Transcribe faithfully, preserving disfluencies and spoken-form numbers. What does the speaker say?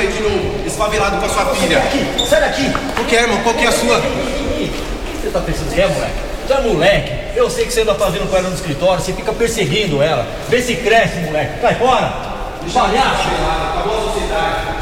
aí de novo, esfavelado com a sua filha. Sai daqui, sai daqui. O que é, irmão? Qual que é a sua? O que você tá pensando que é, moleque? Tu é moleque. Eu sei que você anda fazendo com ela no escritório, você fica perseguindo ela. Vê se cresce, moleque. Sai fora. Palhaço. Acabou a sociedade.